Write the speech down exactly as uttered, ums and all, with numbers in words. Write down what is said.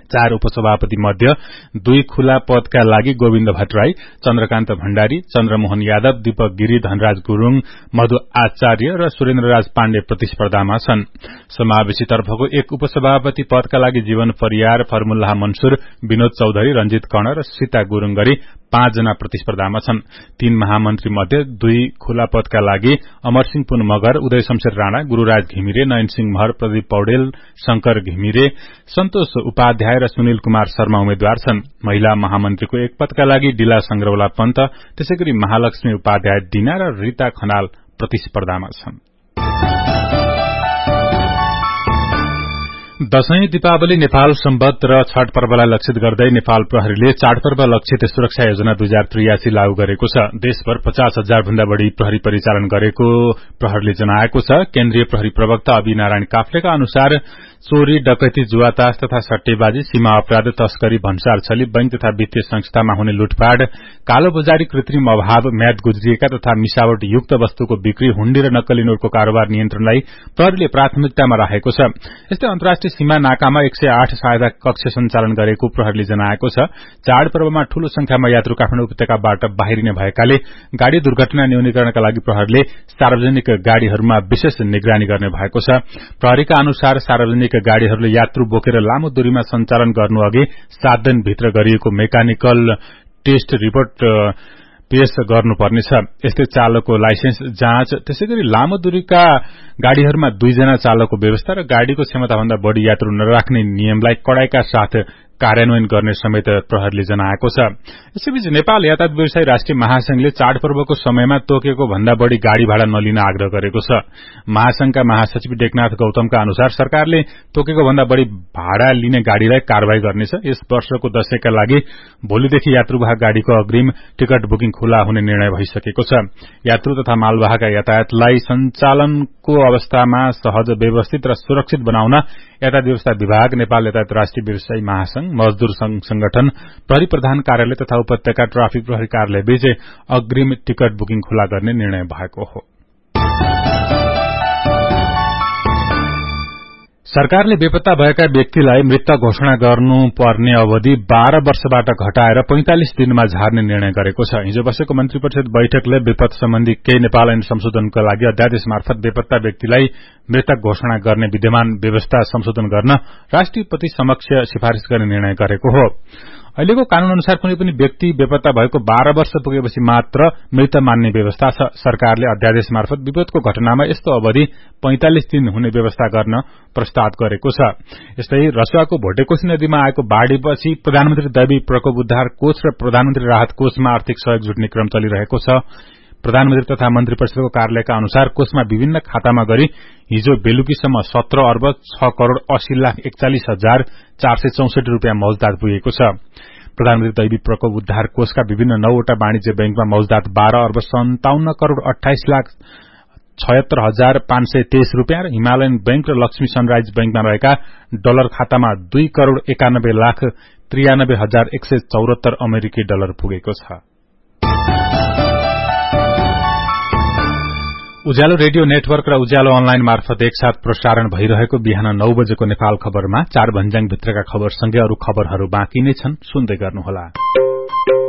चार उपसभापति मध्ये दुई खुला पदका लागि गोविन्द भट्टराई, चन्द्रकान्त भण्डारी, चन्द्रमोहन यादव, दीपक गिरी, धनराज गुरूङ, मधु आचार्य र सुरेन्द्रराज पाण्डे प्रतिस्पर्धामा छन्। समावेशीतर्फको एक उपसभापति पदका लागि जीवन परियार, फर्मुल्लाह मन्सुर, विनोद चौधरी, रंजित कर्ण र सीता गुरूङ गरी पाँचजना प्रतिस्पर्धामा छन्। तीन महामन्त्री मध्ये दुई खुला पदका लागि अमरसिंह पुन मगर, उदय शमशेर राणा, गुरूराज घिमिरे, नयन सिंह महर, प्रदीप पौडेल, शंकर घिमिरे, सन्तोष उपाध्याय र सुनिल कुमार शर्मा उम्मेद्वार छन्। महिला महामन्त्रीको एक पदका लागि डिला संग्रौला पन्त, त्यसैगरी महालक्ष्मी उपाध्याय डिना र रीता खनाल प्रतिस्पर्धामा छन्। दशैं, दीपावली, नेपाल सम्वत र छठ पर्वलाई लक्षित गर्दै नेपाल प्रहरीले चाडपर्व लक्षित सुरक्षा योजना दुई हजार त्रियासी लागू गरेको छ। देशभर पचास हजार भन्दा बढ़ी प्रहरी परिचालन गरेको प्रहरीले जनाएको छ। केन्द्रीय प्रहरी प्रवक्ता अभि नारायण काफ्लेका अनुसार चोरी, डकैती, जुवातास तथा सट्टेबाजी, सीमा अपराध, तस्करी, भन्सार छली, बैंक तथा वित्तीय संस्थामा हुने लुटपाट, कालो बजारी, कृत्रिम अभाव, म्याद गुज्रिएका तथा मिसावट युक्त वस्तुको बिक्री, हुण्डी र नक्कली नोटको कारोबार नियन्त्रणलाई प्रहरीले प्राथमिकतामा राखेको छ। यस्तै अन्तर्राष्ट्रिय सीमा नाकामा एक सय आठ सहायता कक्ष सञ्चालन गरेको प्रहरीले जनाएको छ। चाडपर्वमा ठूलो संख्यामा यात्रु काठमाडौँ उपत्यकाबाट बाहिरिने भएकाले गाड़ी दुर्घटना न्यूनीकरणका लागि प्रहरीले सार्वजनिक गाड़ीहरूमा विशेष निगरानी गर्ने भएको छ। प्रहरीका अनुसार सार्वजनिक गाड़ीहरूले यात्रु बोकेर लामो दूरीमा सञ्चालन गर्नु अघि सात दिनभित्र गरिएको मेकानिकल टेस्ट रिपोर्ट पेश गर्नुपर्नेछ। यस्तै चालकको लाइसेन्स जाँच, त्यसैगरी लामो दूरीका गाड़ीहरूमा दुईजना चालकको व्यवस्था र गाड़ीको क्षमताभन्दा बढ़ी यात्रु नराख्ने नियमलाई कड़ाईका साथ कार्यान्वयन गर्ने समेत प्रहरीले जनाएको छ। यसैबीच नेपाल यातायात व्यवसायी राष्ट्रिय महासंघले चाडपर्वको समयमा तोकेको भन्दा बढ़ी गाड़ी भाड़ा नलिन आग्रह गरेको छ। महासंघका महासचिव टेकनाथ गौतमका अनुसार सरकारले तोकेको भन्दा बढ़ी भाड़ा लिने गाड़ीलाई कारवाही गर्नेछ। यस वर्षको दशैंका लागि भोलिदेखि यात्रुवाहक गाड़ीको अग्रिम टिकट बुकिङ खुला हुने निर्णय भइसकेको छ। यात्रु तथा मालवाहक यातायातलाई सञ्चालनको अवस्थामा सहज, व्यवस्थित र सुरक्षित बनाउन यातायात व्यवस्था विभाग, नेपाल यातायात राष्ट्रिय व्यवसायी महासंघ, मजदूर संघ संगठन, प्रहरी प्रधान कार्यालय तथा उपत्यका ट्राफिक प्रहरी कार्यालय बीच अग्रिम टिकट बुकिङ खुला गर्ने निर्णय भएको हो। सरकारले बेपत्ता भएका व्यक्तिलाई मृत घोषणा गर्नुपर्ने अवधि बाह्र वर्षबाट घटाएर पैंतालिस दिनमा झार्ने निर्णय गरेको छ। हिजो बसेको मन्त्री परिषद बैठकले बेपत्ता सम्बन्धी केही नेपाल ऐन संशोधनका लागि अध्यादेश मार्फत बेपत्ता व्यक्तिलाई मृतक घोषणा गर्ने विद्यमान व्यवस्था संशोधन गर्न राष्ट्रपति समक्ष सिफारिश गर्ने निर्णय गरेको हो। अहिलेको कानून अनुसार कुनै पनि व्यक्ति बेपत्ता भएको बाह्र वर्ष पुगेपछि मात्र मृत मान्ने व्यवस्था छ। सरकारले अध्यादेश मार्फत विपदको घटनामा यस्तो अवधि पैंतालिस दिन हुने व्यवस्था गर्न प्रस्ताव गरेको छ। यस्तै रसुवाको भोटेकोशी नदीमा आएको बाढ़ीपछि प्रधानमन्त्री दैवी प्रकोप उद्धार कोष र प्रधानमन्त्री राहत कोषमा आर्थिक सहयोग जुट्ने क्रम चलिरहेको छ। प्रधानमन्त्री तथा मन्त्री परिषदको कार्यालयका अनुसार कोषमा विभिन्न खातामा गरी हिजो बेलुकीसम्म सत्र अर्ब छ करोड़ अस्सी लाख एकचालिस हजार चार सय चौसठी रूपियाँ मौजदात पुगेको छ। प्रधानमन्त्री दैवी प्रकोप उद्धार कोषका विभिन्न नौवटा वाणिज्य बैंकमा मौजदात बाह्र अर्ब सन्ताउन्न करोड़ अठाइस लाख छयत्तर हजार पाँच सय तेइस रूपियाँ र हिमालयन बैंक र लक्ष्मी सनराइज बैंकमा रहेका डलर खातामा दुई करोड़ एकानब्बे लाख त्रियानब्बे हजार एक सय चौरात्तर अमेरिकी डलर पुगेको छ। उज्यालो रेडियो नेटवर्क र उज्यालो अनलाइन मार्फत एकसाथ प्रसारण भइरहेको बिहान नौ बजेको नेपाल खबरमा चार भन्ज्याङ भित्रका खबरसँगै अरू खबरहरू बाँकी नै छन्, सुन्दै गर्नुहोला।